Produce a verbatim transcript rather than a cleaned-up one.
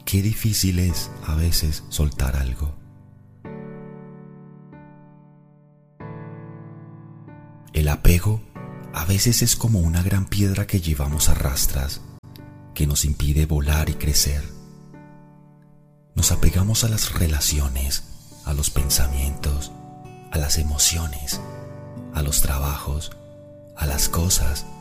Qué difícil es a veces soltar algo. El apego a veces es como una gran piedra que llevamos a rastras, que nos impide volar y crecer. Nos apegamos a las relaciones, a los pensamientos, a las emociones, a los trabajos, a las cosas,